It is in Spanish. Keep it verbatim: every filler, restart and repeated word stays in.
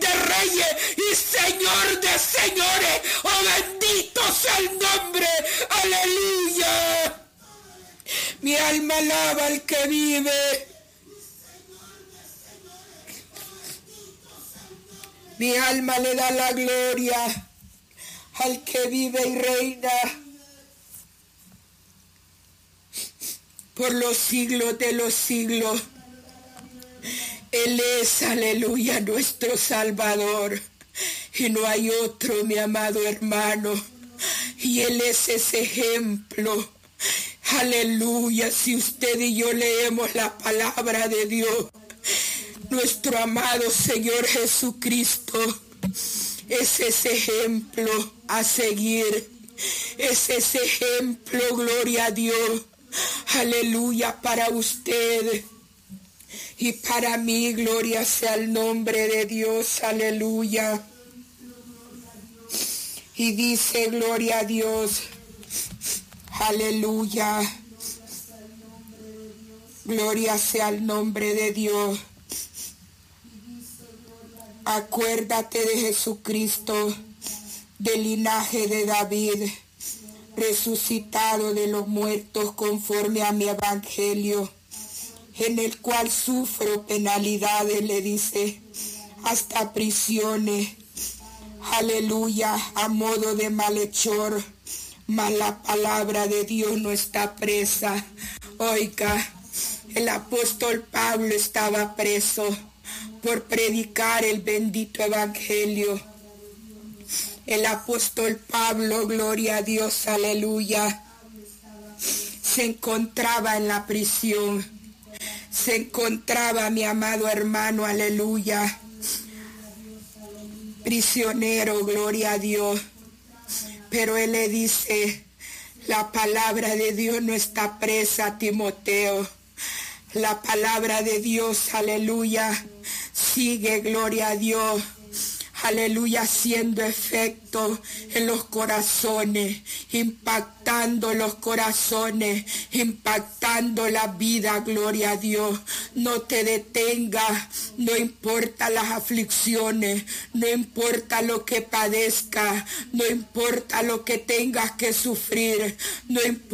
de reyes y Señor de señores. Oh, bendito sea el nombre. Aleluya. Mi alma alaba al que vive. Mi alma le da la gloria al que vive y reina por los siglos de los siglos. Él es, aleluya, nuestro Salvador. Y no hay otro, mi amado hermano. Y Él es ese ejemplo. Aleluya, si usted y yo leemos la palabra de Dios, nuestro amado Señor Jesucristo es ese ejemplo a seguir. Es ese ejemplo, gloria a Dios. Aleluya, para usted y para mí, gloria sea el nombre de Dios, aleluya. Y dice, gloria a Dios, aleluya, gloria sea el nombre de Dios. Acuérdate de Jesucristo, del linaje de David, resucitado de los muertos conforme a mi evangelio, en el cual sufro penalidades, le dice, hasta prisiones, aleluya, a modo de malhechor, mas la palabra de Dios no está presa. Oiga, el apóstol Pablo estaba preso por predicar el bendito evangelio. El apóstol Pablo, gloria a Dios, aleluya, se encontraba en la prisión. Se encontraba, mi amado hermano, aleluya, prisionero, gloria a Dios. Pero él le dice, la palabra de Dios no está presa, Timoteo. La palabra de Dios, aleluya, sigue, gloria a Dios, aleluya, haciendo efecto en los corazones, impactando los corazones, impactando la vida, gloria a Dios. No te detengas, no importa las aflicciones, no importa lo que padezcas, no importa lo que tengas que sufrir, no importa